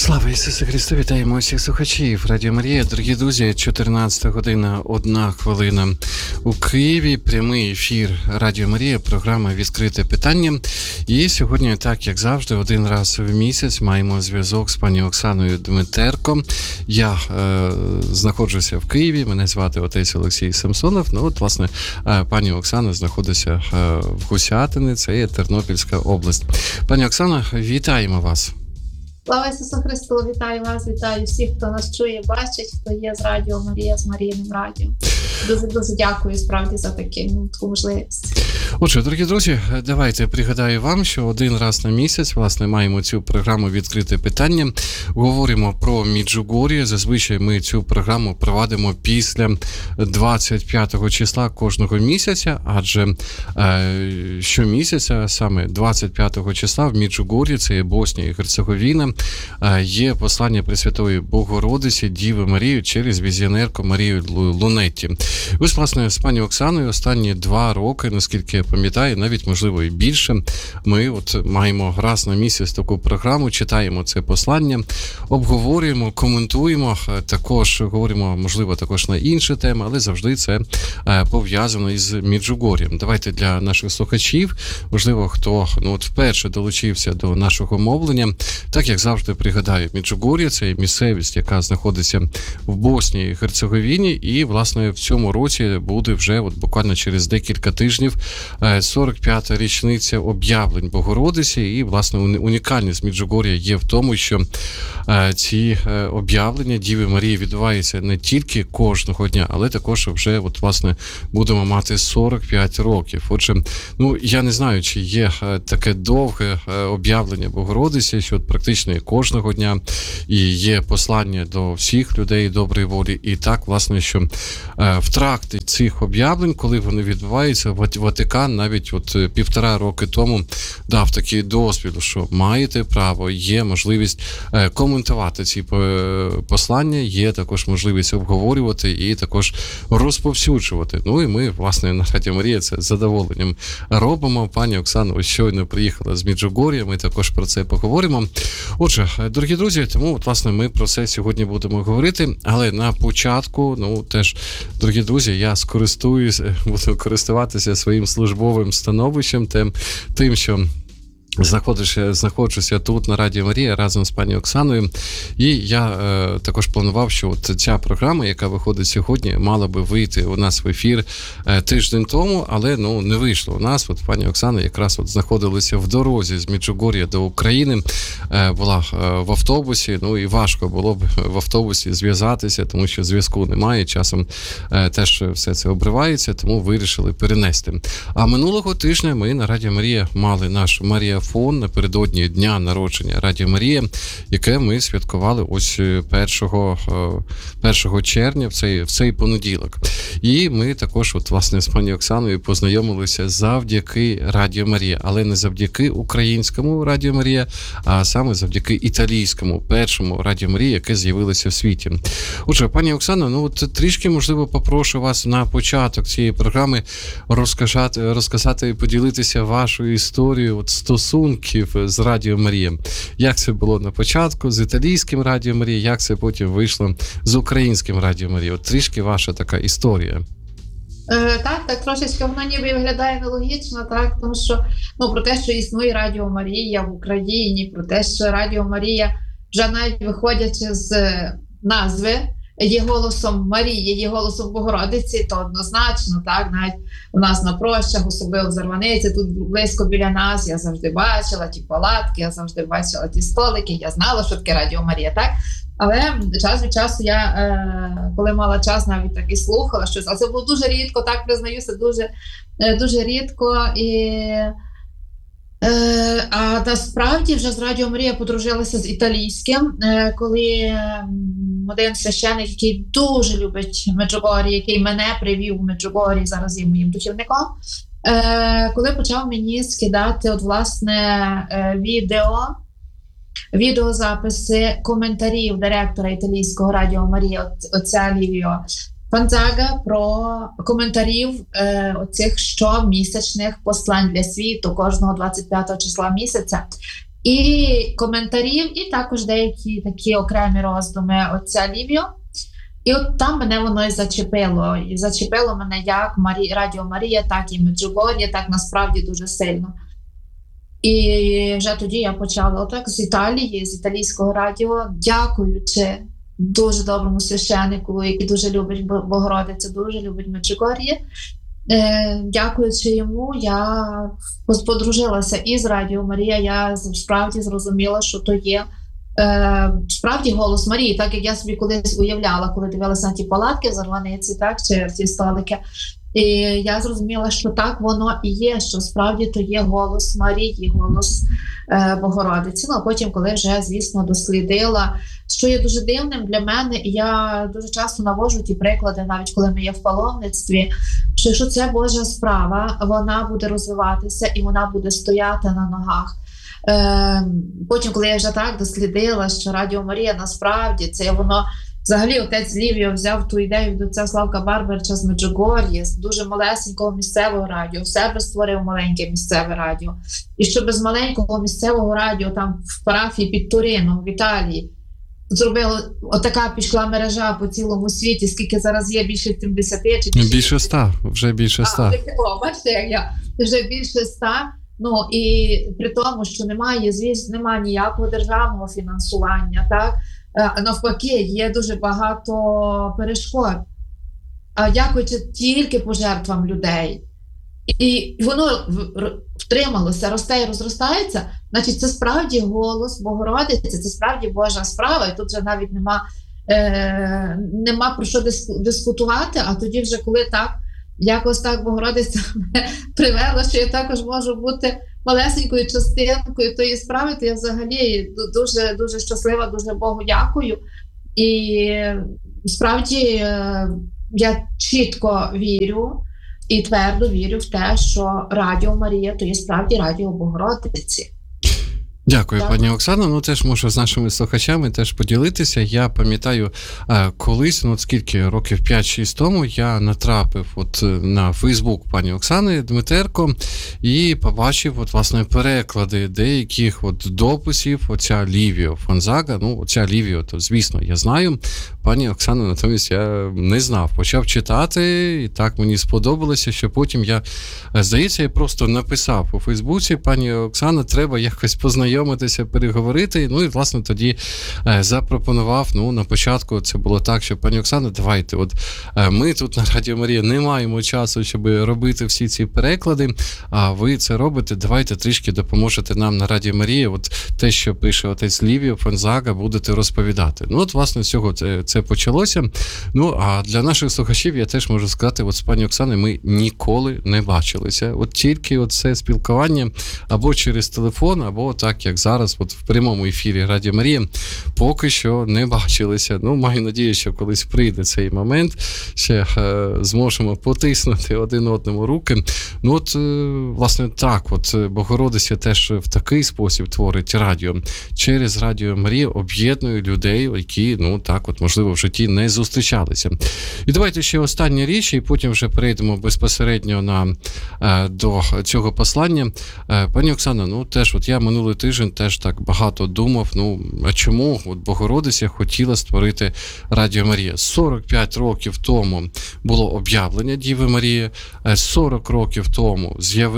Слава Ісусу Христу, вітаємо усіх слухачів Радіо Марія. Дорогі друзі, 14 година, 1 хвилина у Києві. Прямий ефір Радіо Марія, програма «Відкрите питання». І сьогодні, так як завжди, один раз в місяць маємо зв'язок з пані Оксаною Дмитерко. Я знаходжуся в Києві, мене звати отець Олексій Самсонов. Ну от, власне, пані Оксана знаходиться в Гусятині, це є Тернопільська область. Пані Оксана, вітаємо вас. Слава Ісусу Христу, вітаю вас, вітаю всіх, хто нас чує, бачить, хто є з Радіо Марія, з Марійним радіо. Дуже дякую, справді, за таку можливість. Отже, дорогі друзі, давайте пригадаю вам, що один раз на місяць, власне, маємо цю програму «Відкрите питання». Говоримо про Меджугор'я. Зазвичай ми цю програму проводимо після 25 числа кожного місяця, адже щомісяця, саме 25 числа в Меджугор'ї, це є Боснія і Герцеговіна, є послання Пресвятої Богородиці Діви Марії через візіонерку Марію Лунетті. Ось, власне, з пані Оксаною останні 2 роки, наскільки я пам'ятаю, навіть, можливо, і більше, ми от маємо раз на місяць таку програму, читаємо це послання, обговорюємо, коментуємо, також говоримо, можливо, також на інші теми, але завжди це пов'язано із Меджугор'ям. Давайте для наших слухачів, можливо, хто от вперше долучився до нашого мовлення, так як завжди пригадаю, Меджугор'я – це місцевість, яка знаходиться в Боснії і Герцеговіні, і, власне, в цьому році буде вже от буквально через декілька тижнів 45-та річниця об'явлень Богородиці, і, власне, унікальність Меджугор'я є в тому, що ці об'явлення Діви Марії відбуваються не тільки кожного дня, але також вже, от, власне, будемо мати 45 років. Отже, я не знаю, чи є таке довге об'явлення Богородиці, що от практично кожного дня, і є послання до всіх людей доброї волі, і так, власне, що в тракті цих об'явлень, коли вони відбуваються, Ватикан навіть от 1,5 роки тому дав такий дозвіл, що маєте право, є можливість коментувати ці послання, є також можливість обговорювати і також розповсюджувати. Ну і ми, власне, на Радіо Марія це з задоволенням робимо. Пані Оксана ось щойно приїхала з Меджугор'я, ми також про це поговоримо. Отже, дорогі друзі, тому, от, власне, ми про це сьогодні будемо говорити, але на початку, теж, дорогі друзі, я буду користуватися своїм службовим становищем, тим, що знаходжуся тут на Радіо Марія разом з пані Оксаною, і я також планував, що от ця програма, яка виходить сьогодні, мала би вийти у нас в ефір тиждень тому, але не вийшло у нас. От пані Оксана якраз от знаходилася в дорозі з Меджугор'я до України, була в автобусі, і важко було б в автобусі зв'язатися, тому що зв'язку немає, часом теж все це обривається, тому вирішили перенести. А минулого тижня ми на Радіо Марія мали наш Маріафон напередодні дня народження Радіо Марія, яке ми святкували ось 1 червня в цей понеділок. І ми також, от, власне, з пані Оксаною познайомилися завдяки Радіо Марія, але не завдяки українському Радіо Марія, а саме завдяки італійському, першому Радіо Марія, яке з'явилося в світі. Отже, пані Оксана, от трішки, можливо, попрошу вас на початок цієї програми розказати і поділитися вашою історією от стосунків з Радіо Марія. Як це було на початку з італійським Радіо Марія, як це потім вийшло з українським Радіо Марія? От трішки ваша така історія. Так, трошечки воно ніби виглядає нелогічно, так, тому що, про те, що існує Радіо Марія в Україні, про те, що Радіо Марія, вже навіть виходячи з назви, є голосом Марії, є голосом Богородиці, то однозначно, так, навіть у нас на прощах, особливо в Зарваниці, тут близько біля нас, я завжди бачила ті палатки, я завжди бачила ті столики, я знала, що таке Радіо Марія, так? Але час від часу я, коли мала час, навіть так і слухала щось, але це було дуже рідко, так, признаюся, дуже рідко, а насправді вже з Радіо Марія подружилася з італійським, коли один священик, який дуже любить Меджугор'я, який мене привів у Меджугор'ї, зараз є моїм духівником, коли почав мені скидати от, власне, відеозаписи коментарів директора італійського Радіо Марія, отця Лівіо Фанзага, про коментарів оцих щомісячних послань для світу кожного 25 числа місяця. і коментарів, і також деякі такі окремі роздуми отця Лівіо. І от там мене воно і зачепило. І зачепило мене як Радіо Марія, так і Меджугор'я, так насправді дуже сильно. І вже тоді я почала отак з Італії, з італійського радіо, дякуючи дуже доброму священнику, який дуже любить Богородицю, дуже любить Меджугор'я. Дякуючи йому, я подружилася із Радіо Марія, я справді зрозуміла, що то є справді голос Марії, так як я собі колись уявляла, коли дивилася на ті палатки в Зарваниці, так, чи ті столики. І я зрозуміла, що так воно і є, що справді то є голос Марії, голос Богородиці. Ну, а потім, коли вже, звісно, дослідила, що є дуже дивним для мене, і я дуже часто навожу ті приклади, навіть коли ми є в паломництві, що якщо це Божа справа, вона буде розвиватися і вона буде стояти на ногах. Потім, коли я вже так дослідила, що Радіо Марія насправді це воно, взагалі отець Лівіо взяв ту ідею від отця Славка Барбарича з Меджугор'ї, з дуже малесенького місцевого радіо, в себе створив маленьке місцеве радіо. І що без маленького місцевого радіо там в парафії під Турином, в Італії, зробила, отака пішла мережа по цілому світі, скільки зараз є, більше 70 чи більше 100, вже більше 100. Бачите, як я, вже більше 100. Ну, і при тому, що немає, звісно, немає ніякого державного фінансування, так? Навпаки, є дуже багато перешкод. Дякуючи тільки пожертвам людей. І воно втрималося, росте і розростається, значить, це справді голос Богородиці, це справді Божа справа, і тут вже навіть нема про що дискутувати, а тоді вже коли так, якось так Богородиця привела, що я також можу бути малесенькою частинкою тої справи, то я взагалі дуже, дуже щаслива, дуже Богу дякую. І справді я чітко вірю і твердо вірю в те, що Радіо Марія то є справді Радіо Богородиці. Дякую, пані Оксано. Ну, теж можу з нашими слухачами теж поділитися. Я пам'ятаю, колись, ну, скільки, років 5-6 тому, я натрапив от на Фейсбук пані Оксани Дмитерко і побачив, от, власне, переклади деяких от дописів отця Лівіо Фонзага. Ну, отця Лівіо, то, звісно, я знаю. Пані Оксану, натомість, я не знав. Почав читати, і так мені сподобалося, що потім я, здається, я просто написав у Фейсбуці: пані Оксана, треба якось познайомитися, переговорити. Ну, і, власне, тоді запропонував, ну, на початку це було так, що, пані Оксана, давайте, от ми тут на Радіо Марія не маємо часу, щоб робити всі ці переклади, а ви це робите, давайте трішки допоможете нам на Радіо Марія, от те, що пише отець Лівіо Фонзага, будете розповідати. Ну, от, власне, з цього це почалося. Ну, а для наших слухачів я теж можу сказати, от з пані Оксаною ми ніколи не бачилися. От тільки от це спілкування або через телефон, або так, як зараз, от в прямому ефірі Радіо Марія, поки що не бачилися. Ну, маю надію, що колись прийде цей момент, ще зможемо потиснути один одному руки. Ну, от, власне, так, от Богородиця теж в такий спосіб творить радіо. Через Радіо Марія об'єднує людей, які, ну, так, от, можливо, в житті не зустрічалися. І давайте ще остання річ, і потім вже перейдемо безпосередньо до цього послання. Пані Оксана, ну, теж, от я минулий тиждень теж так багато думав, ну, а чому от Богородиця хотіла створити Радіо Марія? 45 років тому було об'явлення Діви Марії, 40 років тому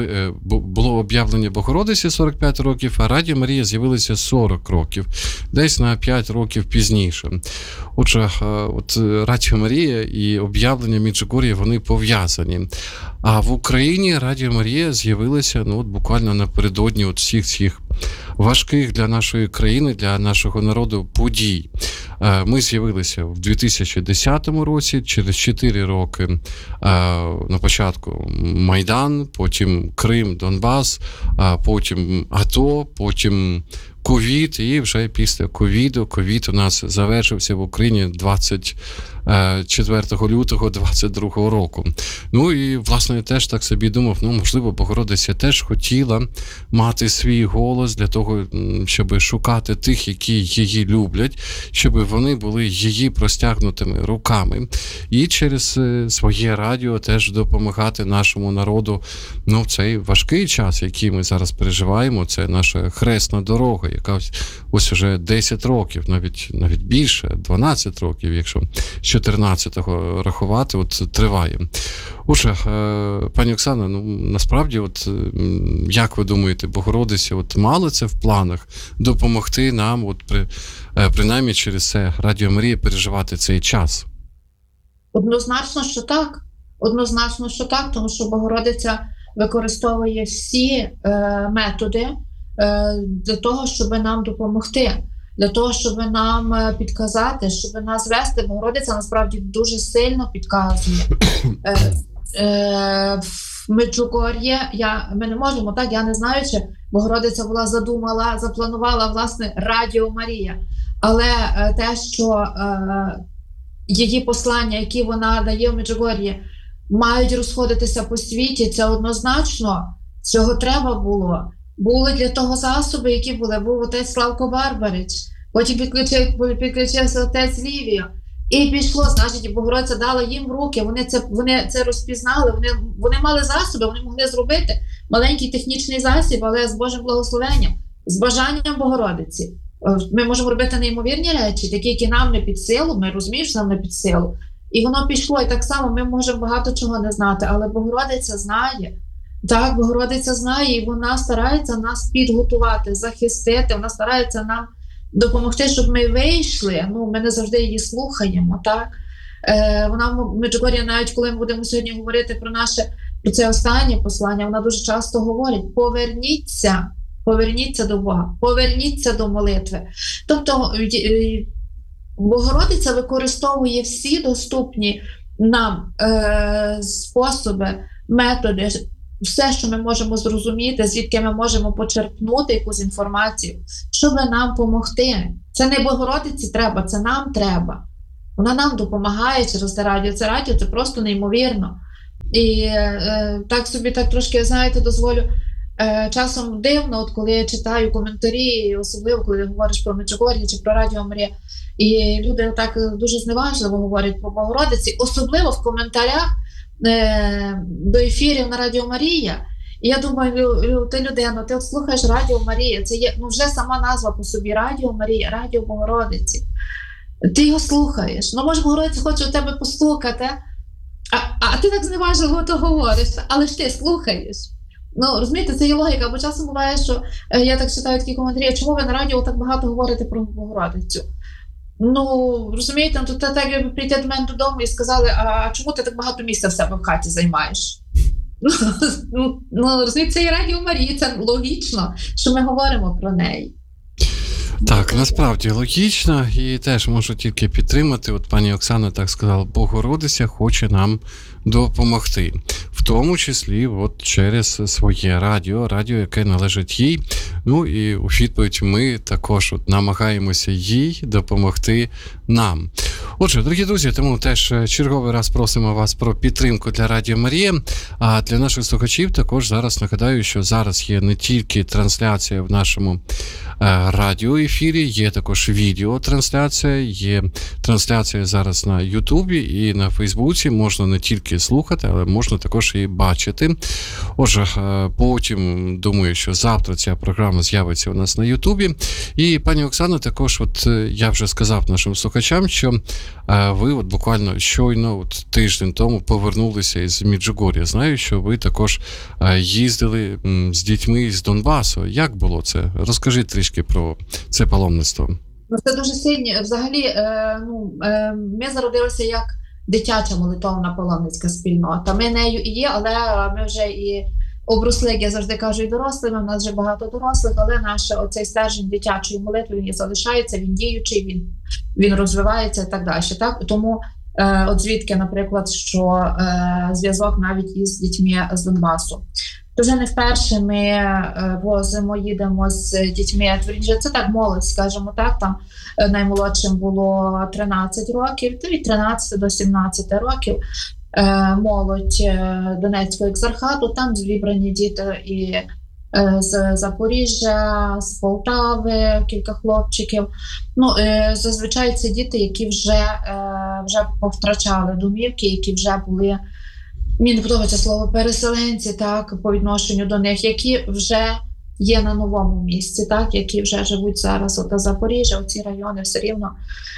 було об'явлення Богородиці 45 років, а Радіо Марія з'явилося 40 років, десь на 5 років пізніше. Отже, от Радіо Марія і об'явлення Меджугор'я, вони пов'язані. А в Україні Радіо Марія з'явилося, ну, от буквально напередодні от всіх цих важких для нашої країни, для нашого народу подій. Ми з'явилися в 2010 році, через 4 роки на початку Майдан, потім Крим, Донбас, потім АТО, потім ковід, і вже після ковід у нас завершився в Україні 24 лютого 22 року. Ну і, власне, я теж так собі думав, можливо, Богородиця теж хотіла мати свій голос для того, щоб шукати тих, які її люблять, щоб вони були її простягнутими руками. І через своє радіо теж допомагати нашому народу, в цей важкий час, який ми зараз переживаємо. Це наша хресна дорога, яка ось уже 10 років, навіть більше, 12 років, якщо з 14-го рахувати, триває. Отже, пані Оксана, насправді, як ви думаєте, Богородиця мала це в планах допомогти нам, принаймні через це Радіо Марія переживати цей час? Однозначно, що так. Однозначно, що так, тому що Богородиця використовує всі методи для того, щоб нам допомогти, для того, щоб нам підказати, щоб нас вести. Богородиця насправді дуже сильно підказує. В Меджугор'ї ми не можемо, так, я не знаю, чи Богородиця запланувала, власне, Радіо Марія. Але те, що її послання, які вона дає в Меджугор'ї, мають розходитися по світі, це однозначно, цього треба було. Були для того засоби, які були. Був отець Славко Барбарич, потім підключився отець Лівіо. І пішло, значить, Богородиця дала їм в руки, вони це розпізнали, вони мали засоби, вони могли зробити маленький технічний засіб, але з Божим благословенням, з бажанням Богородиці. Ми можемо робити неймовірні речі, такі, які нам не під силу, ми розуміємо, що нам не під силу. І воно пішло, і так само ми можемо багато чого не знати, але Богородиця знає. Так, Богородиця знає, і вона старається нас підготувати, захистити, вона старається нам допомогти, щоб ми вийшли. Ми не завжди її слухаємо, так? Вона в Меджугор'ї, навіть коли ми будемо сьогодні говорити про це останнє послання, вона дуже часто говорить: поверніться до Бога, поверніться до молитви. Тобто Богородиця використовує всі доступні нам способи, методи, все, що ми можемо зрозуміти, звідки ми можемо почерпнути якусь інформацію, щоб нам допомогти. Це не Богородиці треба, це нам треба. Вона нам допомагає через це радіо. Це радіо – це просто неймовірно. І так собі трошки, знаєте, дозволю, часом дивно, коли я читаю коментарі, особливо, коли говориш про Меджугор'я чи про Радіо Марія, і люди так дуже зневажливо говорять про Богородиці, особливо в коментарях до ефірів на Радіо Марія. І я думаю, ти людина, ти слухаєш Радіо Марія, це є вже сама назва по собі Радіо Марія, Радіо Богородиці. Ти його слухаєш. Може, Богородиця хоче у тебе послухати, а ти так зневажливо то говориш, але ж ти слухаєш. Розумієте, це є логіка, бо часом буває, що я так читаю такі коментарі: чому ви на радіо так багато говорите про Богородицю? Розумієте, тут так якби прийти до мене додому і сказали: а чому ти так багато місця в себе в хаті займаєш? Розумієте, це є Радіо Марія, це логічно, що ми говоримо про неї. Так, насправді логічно, і теж можу тільки підтримати. Пані Оксана так сказала: Богородиця хоче нам допомогти. В тому числі через своє радіо, яке належить їй. І у відповідь ми також намагаємося їй допомогти нам. Отже, дорогі друзі, тому теж черговий раз просимо вас про підтримку для Радіо Марія. А для наших слухачів також зараз нагадаю, що зараз є не тільки трансляція в нашому радіоефірі, є також відеотрансляція, є трансляція зараз на Ютубі і на Фейсбуці. Можна не тільки слухати, але можна також і бачити. Отже, потім, думаю, що завтра ця програма з'явиться у нас на Ютубі. І, пані Оксано, також я вже сказав нашим слухачам, що ви буквально щойно, тиждень тому повернулися із Меджугор'я. Знаю, що ви також їздили з дітьми з Донбасу. Як було це? Розкажіть трішки про це паломництво. Це дуже сильно. Взагалі, ми зародилися як дитяча молитовна паломницька спільнота. Ми нею і є, але ми вже і обросли, я завжди кажу, і дорослими. У нас вже багато дорослих, але наш оцей стержень дитячої молитви, він залишається, він діючий, він розвивається і так далі. Так? Тому звідки, наприклад, що зв'язок навіть із дітьми з Донбасу. то вже не вперше ми возимо, їдемо з дітьми. Це так молодь, скажімо так, там наймолодшим було 13 років, то від 13 до 17 років. Молодь Донецького екзархату, там зібрані діти і з Запоріжжя, з Полтави, кілька хлопчиків. Ну, зазвичай це діти, які вже повтрачали домівки, які вже були, мені не подобається слово переселенці, так, по відношенню до них, які вже є на новому місці, так, які вже живуть зараз. От Запоріжжя, оці райони все рівно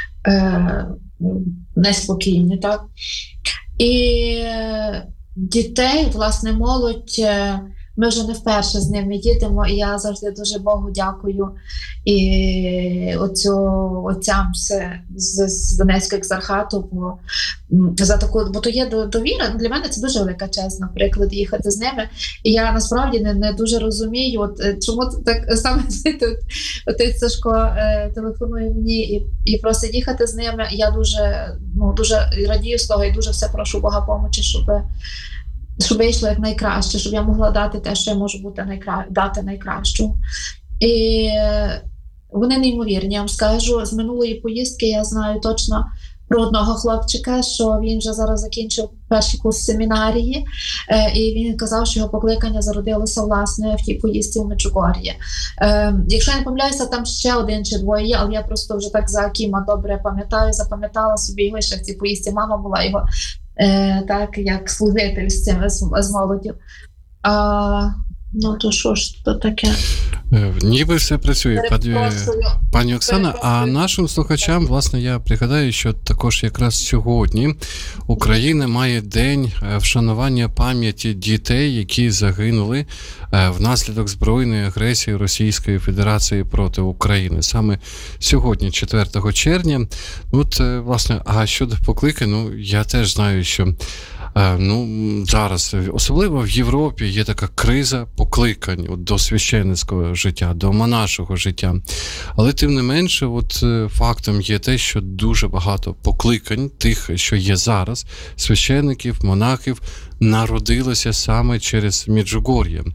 неспокійні, так. І дітей, власне, молодь, ми вже не вперше з ними їдемо, і я завжди дуже Богу дякую і отцям з Донецького екзархату, за таку, бо то є довіра. Для мене це дуже велика честь, наприклад, їхати з ними. І я насправді не дуже розумію, чому так саме отець Сашко телефонує мені і просить їхати з ними. Я дуже радію з того і дуже все прошу Бога помочі, щоб вийшло як найкраще, щоб я могла дати те, що я можу дати найкращого. І вони неймовірні, я вам скажу. З минулої поїздки я знаю точно про одного хлопчика, що він вже зараз закінчив перший курс семінарії, і він казав, що його покликання зародилося, власне, в тій поїздці у Меджугор'ї. Якщо я не помиляюся, там ще один чи двоє є, але я просто вже так за Акіма добре запам'ятала собі його, ще в цій поїздці мама була його так, як служитель з молоддю. Ну, то що ж то таке? Ніби все працює, пані Оксана. А нашим слухачам, власне, я пригадаю, що також якраз сьогодні Україна має день вшанування пам'яті дітей, які загинули внаслідок збройної агресії Російської Федерації проти України. Саме сьогодні, 4 червня. От, власне, а щодо покликань, я теж знаю, що зараз, особливо в Європі, є така криза покликань до священницького життя, до монашого життя. Але тим не менше, фактом є те, що дуже багато покликань тих, що є зараз, священників, монахів, народилося саме через Меджугор'я.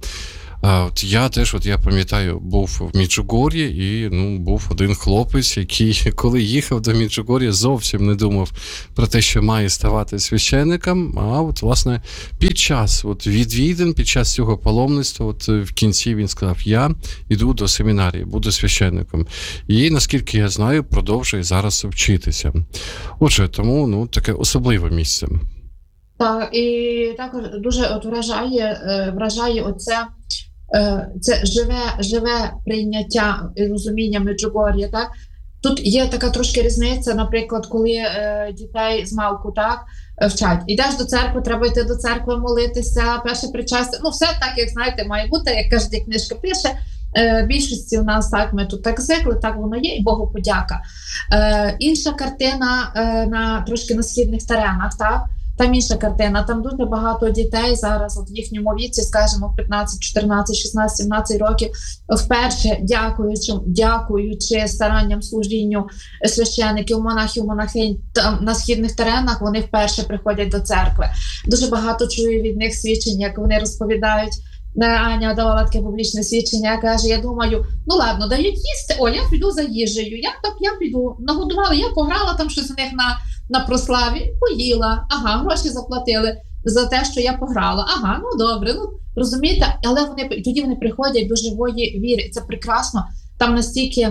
Я пам'ятаю, був в Меджугор'ї і був один хлопець, який, коли їхав до Меджугор'я, зовсім не думав про те, що має ставати священником, а власне під час відвідин, під час цього паломництва, в кінці він сказав: я йду до семінарії, буду священником. І, наскільки я знаю, продовжує зараз вчитися. Отже, тому таке особливе місце. Так, і також дуже вражає оце це живе прийняття і розуміння Меджугор'я, так? Тут є така трошки різниця, наприклад, коли дітей з малку так вчать. Ідеш до церкви, треба йти до церкви молитися, перше причастя. Все так, як знаєте, має бути, як кожна книжка пише. Більшості у нас так, ми тут так звикли, так воно є, і Богу подяка. Інша картина трошки на східних теренах, так? Там інша картина, там дуже багато дітей зараз в їхньому віці, скажімо, 15, 14, 16, 17 років, вперше дякуючи старанням служінню священиків, монахів, монахинь на східних теренах, вони вперше приходять до церкви. Дуже багато чую від них свідчень, як вони розповідають. Аня давала таке публічне свідчення, каже: я думаю, ладно, дають їсти, я піду за їжею, я піду, нагодувала, я пограла там щось у них на прославі, поїла, гроші заплатили за те, що я пограла, добре, розумієте, але тоді вони приходять до живої віри, це прекрасно, там настільки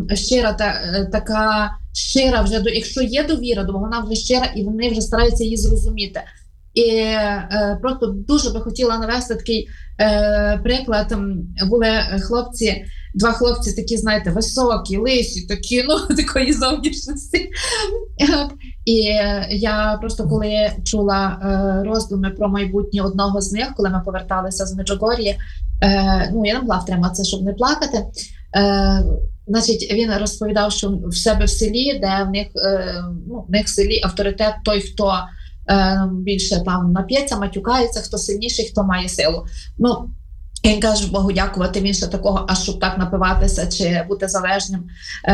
така щира вже, якщо є довіра, то вона вже щира, і вони вже стараються її зрозуміти. І просто дуже би хотіла навести такий приклад. Були два хлопці такі, знаєте, високі, лисі, такі, такої зовнішності. І я просто коли чула роздуми про майбутнє одного з них, коли ми поверталися з Меджугор'ї, я не могла втриматися, щоб не плакати. Значить, він розповідав, що в себе в селі, де в них в селі авторитет той, хто більше там нап'ється, матюкається, хто сильніший, хто має силу. Він каже, Богу дякувати, він ще такого, аж щоб так напиватися чи бути залежним,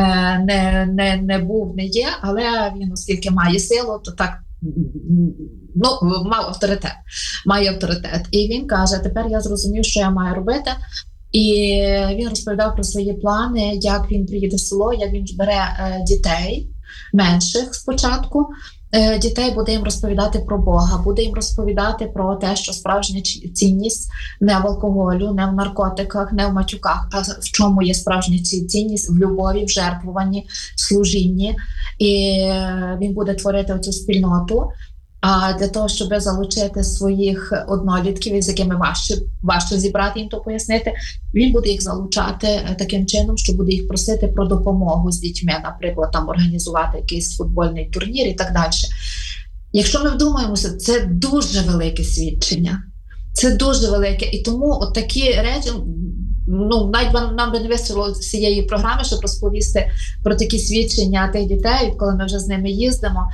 не був, не є, але він, оскільки має силу, то так має авторитет. І він каже, тепер я зрозумів, що я маю робити. І він розповідав про свої плани, як він приїде в село, як він бере дітей менших спочатку. Дітей буде їм розповідати про Бога, буде їм розповідати про те, що справжня цінність не в алкоголю, не в наркотиках, не в матюках, а в чому є справжня цінність? В любові, в жертвуванні, в служінні. І він буде творити оцю спільноту. А для того, щоб залучити своїх однолітків, з якими важче зібрати їм то пояснити, він буде їх залучати таким чином, що буде їх просити про допомогу з дітьми, наприклад, там організувати якийсь футбольний турнір і так далі. Якщо ми вдумаємося, це дуже велике свідчення. Це дуже велике. І тому от такі речі, навіть нам би не вистачило цієї програми, щоб розповісти про такі свідчення тих дітей, коли ми вже з ними їздимо.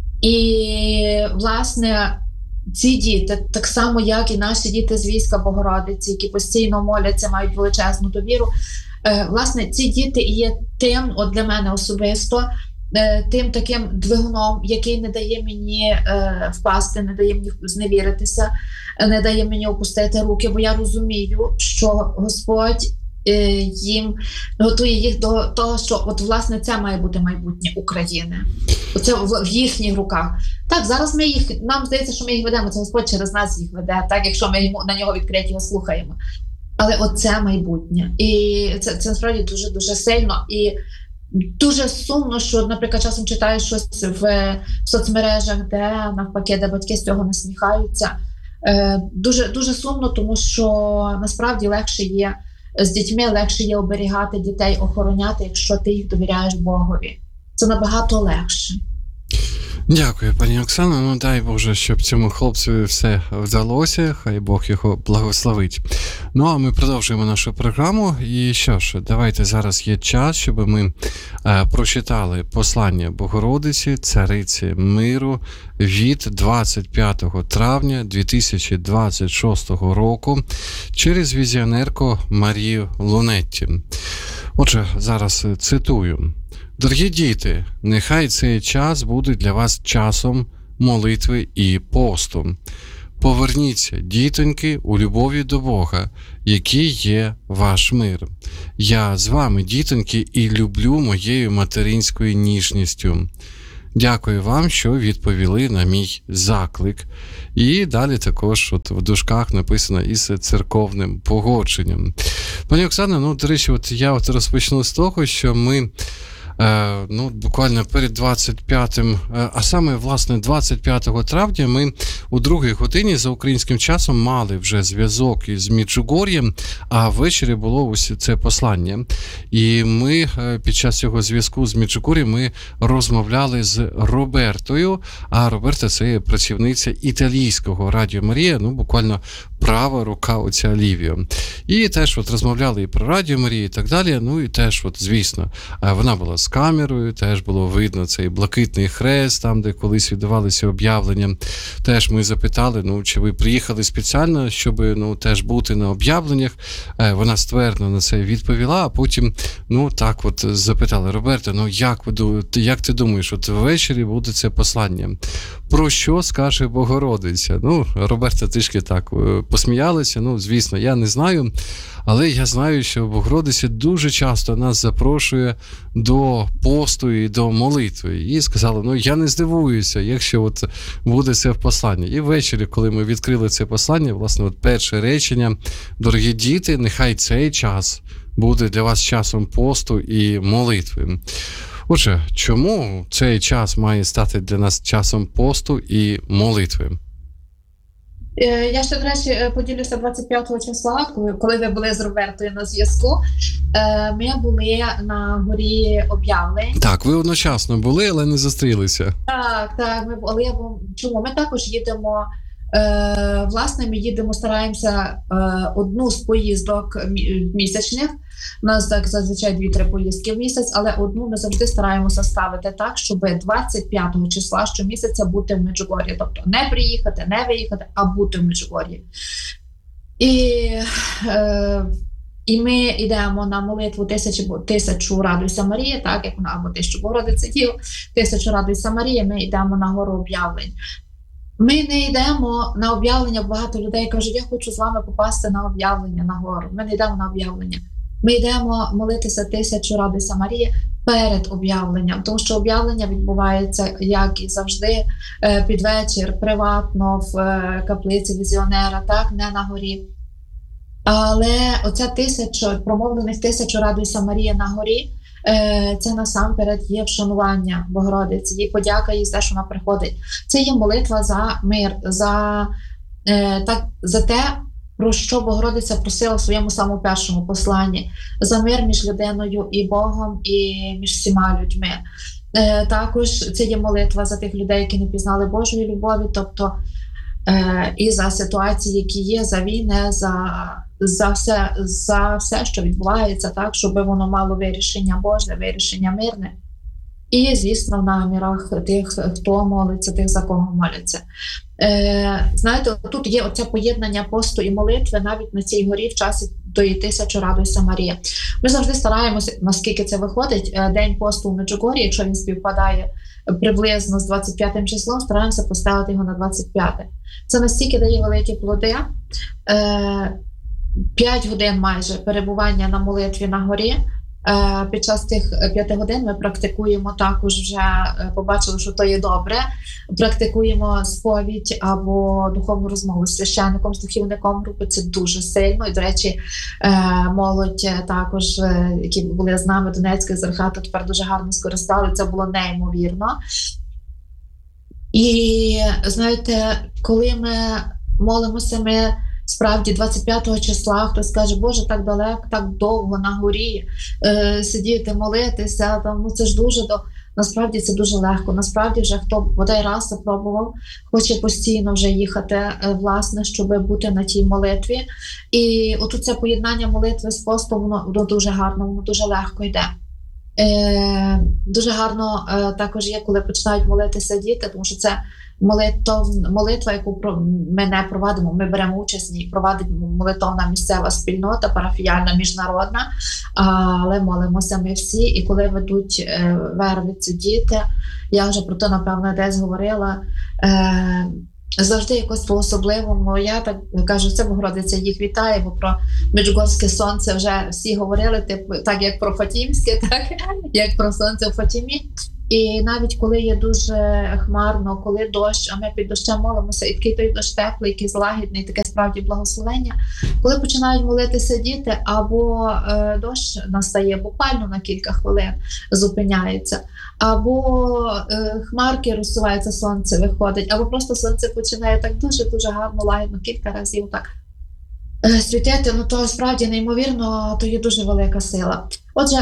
І, власне, ці діти, так само, як і наші діти з війська Богородиці, які постійно моляться, мають величезну довіру, власне, ці діти є тим, от для мене особисто, тим таким двигуном, який не дає мені впасти, не дає мені зневіритися, не дає мені опустити руки, бо я розумію, що Господь їм готує їх до того, що от, власне, це має бути майбутнє України. Це в їхніх руках. Так, зараз нам здається, що ми їх ведемо, це Господь через нас їх веде, так, якщо ми на нього відкриті, його слухаємо. Але оце майбутнє. І це насправді дуже-дуже сильно. І дуже сумно, що, наприклад, часом читаєш щось в соцмережах, де навпаки, де батьки з цього насміхаються. Дуже, дуже сумно, тому що насправді легше є з дітьми, легше є оберігати дітей, охороняти, якщо ти їх довіряєш Богові. Це набагато легше. Дякую, пані Оксано. Дай Боже, щоб цьому хлопцю все вдалося, хай Бог його благословить. А ми продовжуємо нашу програму. І що ж, давайте зараз є час, щоб ми прочитали послання Богородиці, Цариці Миру від 25 травня 2026 року через візіонерку Марію Лунетті. Отже, зараз цитую. Дорогі діти, нехай цей час буде для вас часом молитви і посту. Поверніться, дітоньки, у любові до Бога, який є ваш мир. Я з вами, дітоньки, і люблю моєю материнською ніжністю. Дякую вам, що відповіли на мій заклик. І далі також от в дужках написано із церковним погодженням. Пані Оксано, до речі, я розпочну з того, що ми буквально перед 25-м, а саме, власне, 25 травня ми у 2-й годині за українським часом мали вже зв'язок із Меджугор'єм, а ввечері було ось це послання. І ми під час цього зв'язку з Меджугор'єм ми розмовляли з Робертою, а Роберта – це працівниця італійського Радіо Марія, буквально права рука отця Лівіо. І теж розмовляли і про Радіо Марію і так далі, і теж, звісно, вона була з камерою, теж було видно цей блакитний хрест, там, де колись відбувалися об'явлення. Теж ми запитали, чи ви приїхали спеціально, щоб, теж бути на об'явленнях. Вона ствердно на це відповіла, а потім, запитали Роберта, як ти думаєш, ввечері буде це послання? Про що скаже Богородиця? Роберта трішки так посміялися, звісно, я не знаю, але я знаю, що Богородиця дуже часто нас запрошує до посту і до молитви. І сказала, я не здивуюся, якщо буде це в посланні. І ввечері, коли ми відкрили це послання, власне, перше речення: дорогі діти, нехай цей час буде для вас часом посту і молитви. Отже, чому цей час має стати для нас часом посту і молитви? Я ще, до речі, поділюся 25 числа, коли ви були з Робертою на зв'язку. Ми були на горі об'явлень. Так, ви одночасно були, але не зустрілися. Так, чому? Ми також їдемо, власне, ми їдемо, стараємося одну з поїздок місячних. У нас так зазвичай 2-3 поїздки в місяць, але одну ми завжди стараємося ставити так, щоб 25 числа щомісяця бути в Меджугор'ї. Тобто не приїхати, не виїхати, а бути в Меджугор'ї. І ми йдемо на молитву тисячу радуйся Марія, так, як вона, або 1000 Богородиці Діво, 1000 радуйся Марія, ми йдемо на гору об'явлень. Ми не йдемо на об'явлення, багато людей кажуть, я хочу з вами попасти на об'явлення на гору. Ми не йдемо на об'явлення. Ми йдемо молитися 1000 радуйся Марія перед об'явленням, тому що об'явлення відбувається, як і завжди, під вечір, приватно, в каплиці візіонера, так, не на горі. Але оця 1000, промовлених 1000 радуйся Марія на горі, це насамперед є вшанування Богородиці, їй подяка їй за те, що вона приходить. Це є молитва за мир, за те, про що Богородиця просила в своєму самому першому посланні, за мир між людиною і Богом, і між всіма людьми. Також це є молитва за тих людей, які не пізнали Божої любові, тобто і за ситуації, які є, за війни, за все, що відбувається, так, щоб воно мало вирішення Боже, вирішення мирне. І, звісно, в намірах тих, хто молиться, тих, за кого моляться. Знаєте, тут є оце поєднання посту і молитви навіть на цій горі в часі тої 1000 радуйся Марія. Ми завжди стараємося, наскільки це виходить, день посту в Меджугор'ї, якщо він співпадає приблизно з 25 числом, стараємося поставити його на 25. Це настільки дає великі плоди. 5 годин майже перебування на молитві на горі. Під час тих 5 годин ми практикуємо також, вже побачили, що то є добре, практикуємо сповідь або духовну розмову з священником, з духовником групи. Це дуже сильно. І, до речі, молодь також, які були з нами, Донецька, Зархата, тепер дуже гарно скористали. Це було неймовірно. І, знаєте, коли ми молимося, ми справді 25 числа, хтось каже, Боже, так далеко, так довго на горі сидіти, молитися, там, це ж дуже насправді це дуже легко. Насправді вже хто бодай раз запробував, хоче постійно вже їхати, власне, щоб бути на тій молитві. І отут це поєднання молитви з постом, воно дуже гарно, воно дуже легко йде. Дуже гарно також є, коли починають молитися діти, тому що це молитва, яку ми не провадимо, ми беремо участь в ній, провадить молитовна місцева спільнота, парафіяльна, міжнародна, але молимося ми всі. І коли ведуть вервиці діти, я вже про то, напевно, десь говорила, завжди якось по-особливому. Я так кажу, це Богородиця їх вітає, бо про Меджугорське сонце вже всі говорили, типу, так як про Фатімське, так як про сонце в Фатімі. І навіть коли є дуже хмарно, коли дощ, а ми під дощем молимося, і такий той дощ теплий, який злагідний, таке справді благословення, коли починають молитися діти, або дощ настає буквально на кілька хвилин, зупиняється, або хмарки розсуваються, сонце виходить, або просто сонце починає так дуже-дуже гарно, лагідно, кілька разів так світити, ну то справді неймовірно, то є дуже велика сила. Отже,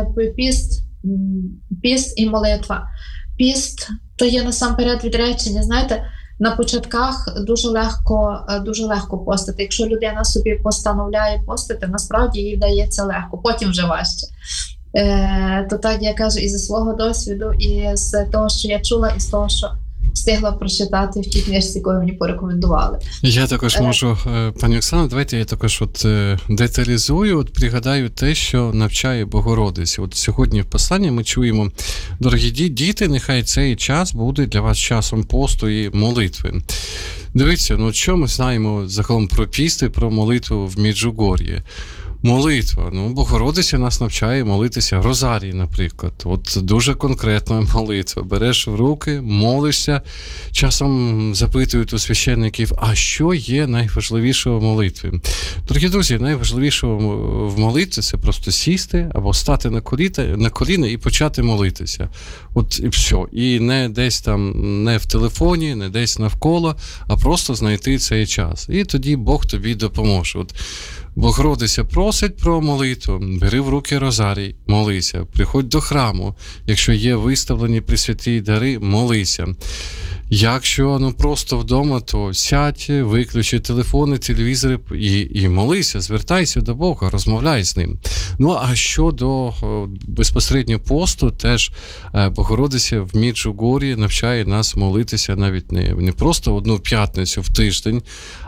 піст і молитва. Піст – то є насамперед відречення. Знаєте, на початках дуже легко постити. Якщо людина собі постановляє постити, насправді їй вдається легко, потім вже важче. То так я кажу і зі свого досвіду, і з того, що я чула, і з того, що встигла прочитати в тій книжці, яку мені порекомендували. Я також можу, пані Оксано, давайте я також деталізую, пригадаю те, що навчає Богородиця. Сьогодні в посланні ми чуємо, дорогі діти, нехай цей час буде для вас часом посту і молитви. Дивіться, що ми знаємо загалом про піст і про молитву в Меджугор'ї? Молитва. Богородиця нас навчає молитися Розарій, наприклад. Дуже конкретна молитва. Береш в руки, молишся, часом запитують у священників, а що є найважливішого в молитві? Дорогі друзі, найважливішого в молитві – це просто сісти або стати на коліна і почати молитися. І все. І не десь там, не в телефоні, не десь навколо, а просто знайти цей час. І тоді Бог тобі допоможе. Богородиця просить про молитву, бери в руки Розарій, молися, приходь до храму, якщо є виставлені пресвяті дари, молися. Якщо просто вдома, то сядь, виключи телефони, телевізори і молися, звертайся до Бога, розмовляй з ним. А щодо безпосередньо посту, теж Богородиця в Меджугор'ї навчає нас молитися навіть не просто одну п'ятницю в тиждень,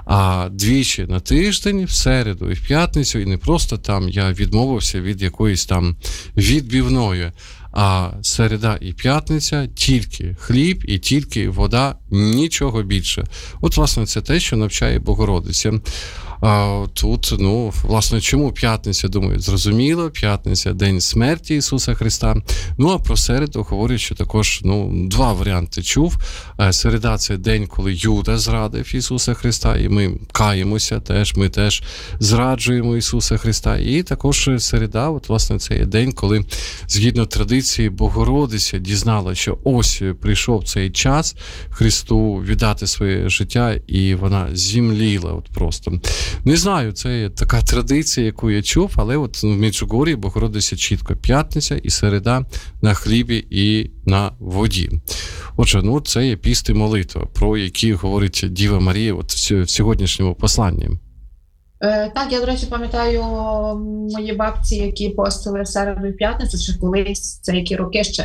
А двічі на тиждень, в середу і в п'ятницю, і не просто там я відмовився від якоїсь там відбивної, а середа і п'ятниця тільки хліб і тільки вода, нічого більше. От, власне, це те, що навчає Богородиця. Тут, власне, чому п'ятниця, думаю, зрозуміло, п'ятниця – день смерті Ісуса Христа. А про середу говорять, що також, два варіанти чув. Середа – це день, коли Юда зрадив Ісуса Христа, і ми каємося теж, ми теж зраджуємо Ісуса Христа. І також середа, от, власне, це є день, коли, згідно традиції, Богородиця дізнала, що ось прийшов цей час Христу віддати своє життя, і вона зімліла от просто. Не знаю, це така традиція, яку я чув, але от в Меджугор'ї Богородиця чітко п'ятниця і середа на хлібі і на воді. Отже, це є піст і молитва, про які говорить Діва Марія от в сьогоднішньому посланні. Так, я, до речі, пам'ятаю мої бабці, які постили середу і п'ятницю, ще колись, це які роки ще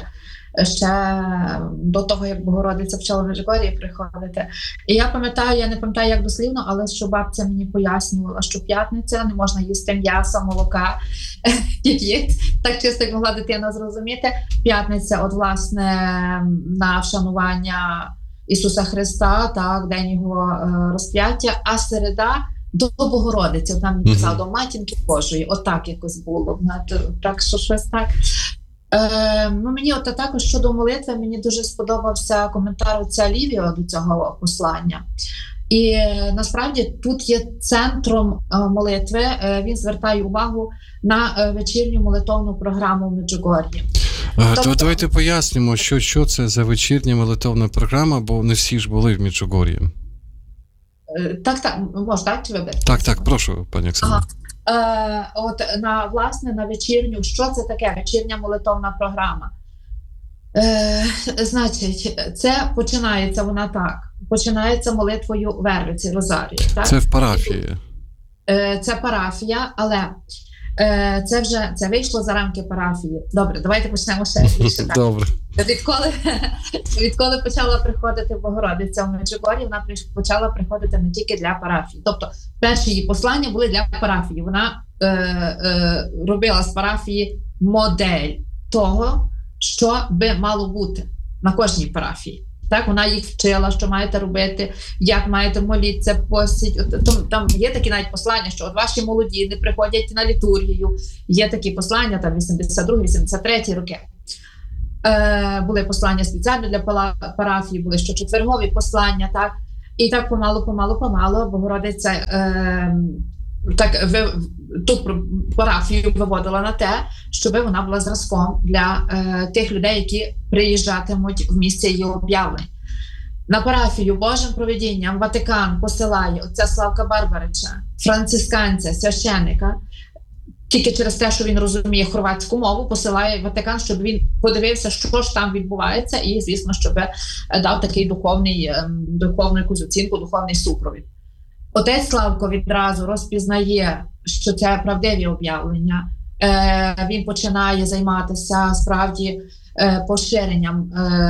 до того, як Богородиця почала в Меджугор'ї приходити. І я не пам'ятаю, як дослівно, але що бабця мені пояснювала, що п'ятниця не можна їсти м'яса, молока, яєць. Так чисто, як могла дитина зрозуміти. П'ятниця, от, власне, на вшанування Ісуса Христа, так, день його розп'яття, а середа до Богородиці, там він казав, до Матінки Божої, отак якось було. Так, що щось так. Мені також щодо молитви, мені дуже сподобався коментар отця Лівіо до цього послання. І насправді тут є центром молитви, він звертає увагу на вечірню молитовну програму в Меджугор'ї. Давайте пояснимо, що це за вечірня молитовна програма, бо не всі ж були в Меджугор'ї. Так, можна, так? Чи виберете? Так, прошу, пані Оксана. От на вечірню, що це таке вечірня молитовна програма? Значить, це починається вона так. Починається молитвою Вервиці, Розарії. Так? Це в парафії. Це парафія, але це вийшло за рамки парафії. Добре, давайте почнемо ще більше. Добре. Відколи почала приходити Богородиця в Меджугор'ї, вона почала приходити не тільки для парафії. Тобто перші її послання були для парафії. Вона робила з парафії модель того, що би мало бути на кожній парафії. Так, вона їх вчила, що маєте робити, як маєте молитися, постіть. Там є такі навіть послання, що от ваші молоді не приходять на літургію. Є такі послання, там 82-83 роки. Були послання спеціально для парафії, були щочетвергові послання, так? І так помалу Богородиця ту парафію виводила на те, щоб вона була зразком для тих людей, які приїжджатимуть в місце її об'явлень. На парафію Божим провидінням Ватикан посилає отця Славка Барбарича, францисканця, священика, тільки через те, що він розуміє хорватську мову, посилає Ватикан, щоб він подивився, що ж там відбувається, і, звісно, щоб дав такий духовну якусь оцінку, духовний супровід. Отець Славко відразу розпізнає, що це правдиві об'явлення. Він починає займатися справді поширенням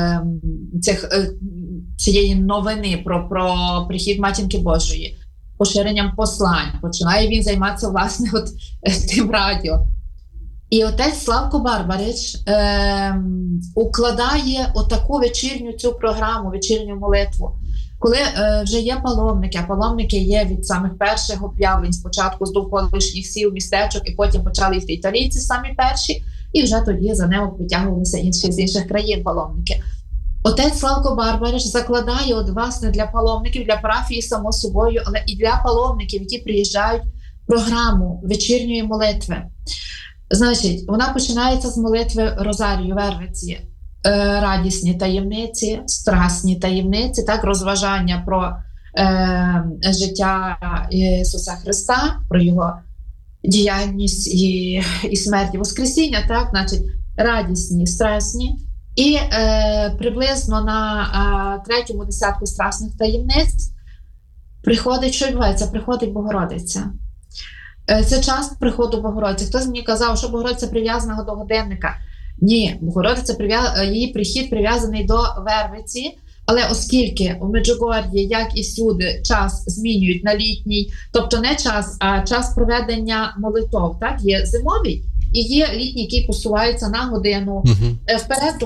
цієї новини про прихід Матінки Божої, поширенням послань. Починає він займатися, власне, тим радіо. І отець Славко Барбарич укладає отаку вечірню цю програму, вечірню молитву. Коли вже є паломники, а паломники є від самих перших об'явлень, спочатку з довколишніх сіл, містечок, і потім почали йти італійці самі перші, і вже тоді за ними витягувалися інші з інших країн паломники. Отець Славко Барбарич закладає, власне, для паломників, для парафії, само собою, але і для паломників, які приїжджають, програму вечірньої молитви. Значить, вона починається з молитви Розарію Вервиці, радісні таємниці, страсні таємниці, так, розважання про життя Ісуса Христа, про Його діяльність і смерть, і воскресіння, так, значить, радісні, страсні. І приблизно на третьому десятку страсних таємниць що відбувається? Приходить Богородиця. Це час приходу Богородиці. Хтось мені казав, що Богородиця прив'язана до годинника. Ні, Богородиця, її прихід прив'язаний до Вервиці, Але оскільки у Меджугор'ї, як і всюди, час змінюють на літній, тобто не час, а час проведення молитов, так, є зимовий і є літній, який посувається на годину вперед,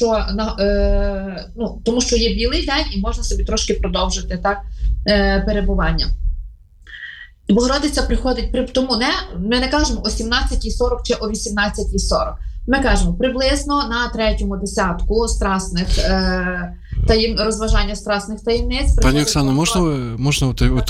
тому що є білий день і можна собі трошки продовжити, так, перебування. Богородиця приходить, тому ми не кажемо о 17:40 чи о 18:40. Ми кажемо приблизно на третьому десятку страсних розважання страсних таємниць. Пані Оксано, можна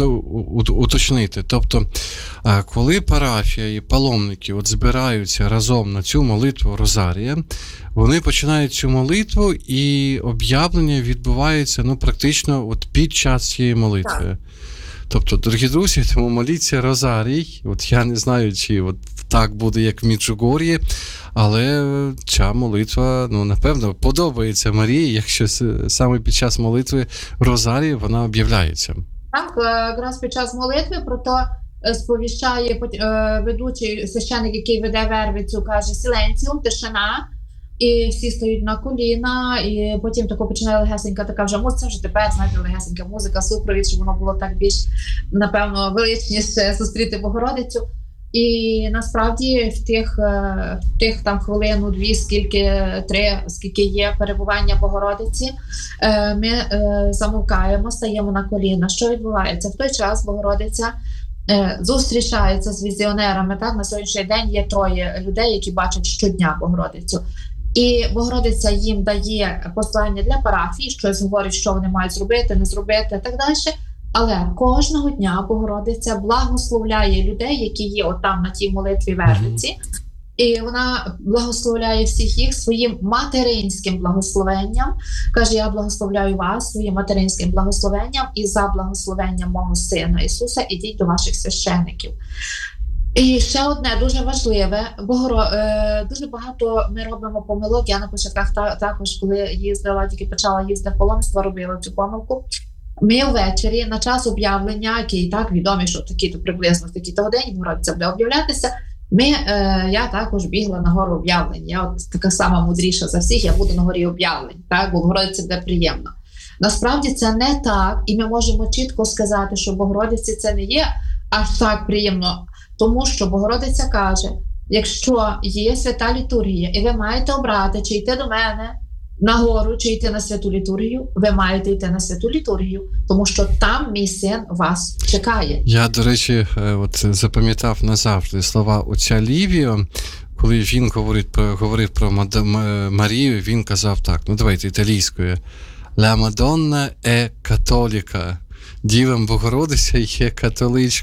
уточнити? Тобто, коли парафія і паломники збираються разом на цю молитву Розарія, вони починають цю молитву і об'явлення відбувається практично під час цієї молитви. Так. Тобто, дорогі друзі, тому моліться Розарій. Я не знаю, чи так буде, як в Меджугор'ї, але ця молитва, напевно, подобається Марії, якщо саме під час молитви Розарії вона об'являється. Так, якраз під час молитви про то сповіщає ведучий священник, який веде Вервицю, каже «Сіленціум», тишина, і всі стають на коліна, і потім тако починає легесенька така вже музика, вже тепер, знаєте, легесенька музика, супровід, щоб воно було так більш, напевно, величніше зустріти Богородицю. І насправді в тих там хвилину, дві, скільки є перебування Богородиці, ми замовкаємо, стаємо на коліна. Що відбувається? В той час Богородиця зустрічається з візіонерами. Так? На сьогоднішній день є 3 людей, які бачать щодня Богородицю. І Богородиця їм дає послання для парафії, щось говорить, що вони мають зробити, не зробити і так далі. Але кожного дня Богородиця благословляє людей, які є там на тій молитві Вервиці. І вона благословляє всіх їх своїм материнським благословенням. Каже, я благословляю вас своїм материнським благословенням і за благословенням мого Сина Ісуса ідіть до ваших священиків. І ще одне дуже важливе, дуже багато ми робимо помилок. Я на початках також, коли тільки почала їздити в паломництво, робила цю помилку. Ми ввечері на час об'явлення, який так відомий, що такі-то приблизно в такій-то годині Богородиця буде об'являтися, я також бігла на гору об'явлень. Я така сама мудріша за всіх, я буду на горі об'явлень, так, бо Богородиця буде приємно. Насправді це не так, і ми можемо чітко сказати, що Богородиці це не є аж так приємно, тому що Богородиця каже, якщо є свята літургія, і ви маєте обрати, чи йти до мене на гору, чи йти на святу літургію, ви маєте йти на святу літургію, тому що там мій син вас чекає. Я, до речі, запам'ятав назавжди слова отця Лівіо, коли він говорив про Марію, він казав так, давайте італійською, «La Madonna è cattolica». Діва Богородиця є католичкою.